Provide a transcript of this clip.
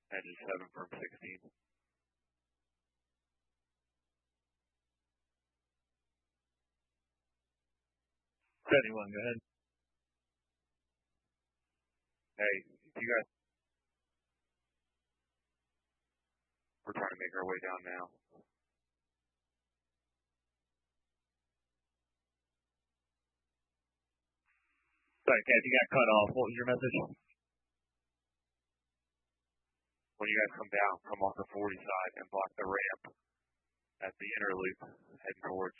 Edges 7 from 16. 71, go ahead. Hey, you guys, we're trying to make our way down now. Sorry, Kev, you got cut off. What was your message? When you guys come down, come off the 40 side and block the ramp at the inner loop, heading towards